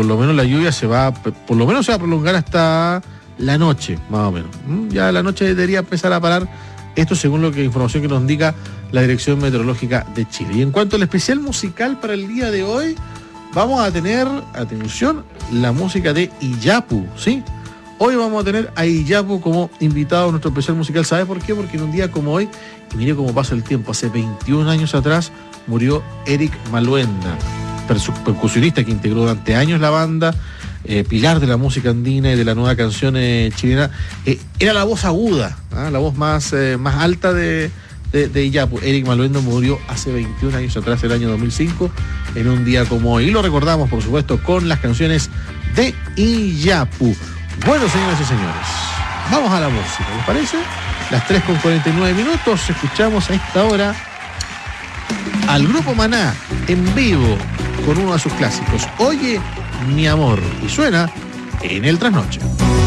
por lo menos la lluvia se va a prolongar hasta la noche, más o menos. Ya la noche debería empezar a parar, esto según información que nos indica la Dirección Meteorológica de Chile. Y en cuanto al especial musical para el día de hoy, vamos a tener, atención, la música de Iyapu, ¿sí? Hoy vamos a tener a Iyapu como invitado a nuestro especial musical. ¿Sabe por qué? Porque en un día como hoy, y mire cómo pasa el tiempo, hace 21 años atrás murió Eric Maluenda, percusionista que integró durante años la banda, pilar de la música andina y de la nueva canción chilena. Era la voz aguda, la voz más alta de Iyapu. Eric Maluenda murió hace 21 años atrás, el año 2005, en un día como hoy. Y lo recordamos, por supuesto, con las canciones de Iyapu. Bueno, señoras y señores, vamos a la música, ¿les parece? Las 3:49, escuchamos a esta hora al grupo Maná en vivo con uno de sus clásicos, Oye mi amor, y suena en el Trasnoche.